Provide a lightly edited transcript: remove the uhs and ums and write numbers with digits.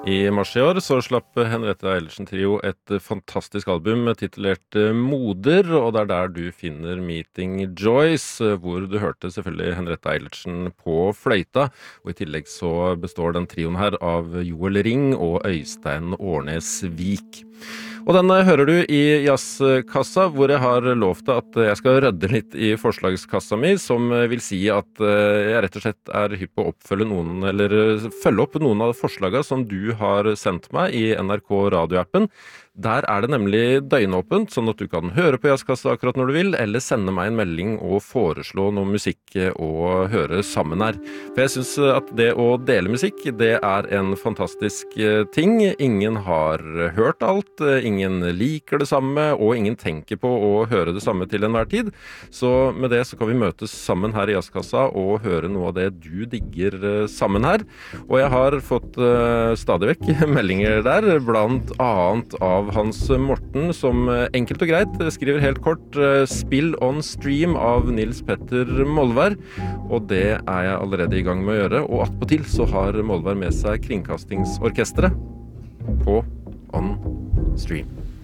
I mars I år så slapp Henriette Eilertsen Trio et fantastisk album titulert Moder, og det der du finner Meeting Joyce, hvor du hørte selvfølgelig Henriette Eilertsen på fløyta, og I tillegg så består den trioen her av Joel Ring og Øystein Årnes Vik. Og den hører du I jazzkassa, hvor jeg har lovt at jeg skal rødde litt I forslagskassa mi, som vil si at jeg rett og slett hypp på å oppfølge noen, eller følge opp noen av forslagene som du har sendt meg I NRK radioappen. Der det nemlig døgnåpent, sånn at du kan høre på jazzkassa akkurat når du vil, eller sende meg en melding og foreslå noe musikk å høre sammen her. For jeg synes at det å dele musikk, det en fantastisk ting. Ingen har hørt alt, ingen liker det samme, og ingen tenker på å høre det samme til enhver tid. Så med det så kan vi møtes sammen her I jazzkassa og høre noe av det du digger sammen her. Og jeg har fått stadig vekk meldinger der, blant annet av Hans Morten, som enkelt og greit skriver helt kort Spill on Stream av Nils Petter Molvær, og det jeg allerede I gang med å gjøre, og attpåtil så har Molvær med seg Kringkastingsorkestret på On Stream.